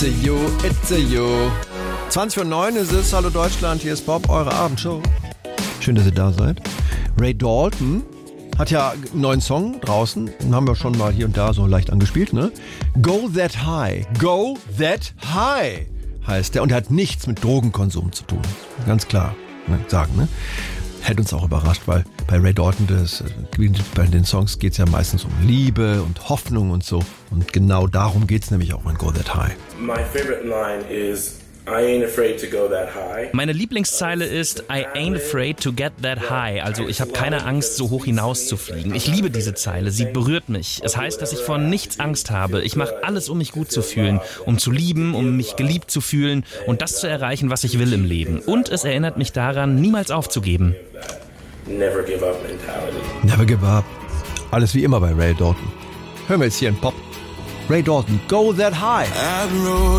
It's a you. 20:09 ist es. Hallo Deutschland, hier ist Bob, eure Abendshow. Schön, dass ihr da seid. Ray Dalton hat ja einen neuen Song draußen. Den haben wir schon mal hier und da so leicht angespielt, ne? Go That High. Go That High heißt der. Und der hat nichts mit Drogenkonsum zu tun. Ganz klar sagen, ne? Hätte uns auch überrascht, weil bei Ray Dalton, bei den Songs geht es ja meistens um Liebe und Hoffnung und so. Und genau darum geht es nämlich auch in Go That High. My favorite line is, I ain't afraid to go that high. Meine Lieblingszeile ist I ain't afraid to get that high. Also ich habe keine Angst, so hoch hinaus zu fliegen. Ich liebe diese Zeile, sie berührt mich. Es heißt, dass ich vor nichts Angst habe. Ich mache alles, um mich gut zu fühlen, um zu lieben, um mich geliebt zu fühlen und das zu erreichen, was ich will im Leben. Und es erinnert mich daran, niemals aufzugeben. Never give up mentality. Never give up. Alles wie immer bei Ray Dalton. Hören wir jetzt hier in Pop. Ray Dalton, Go That High.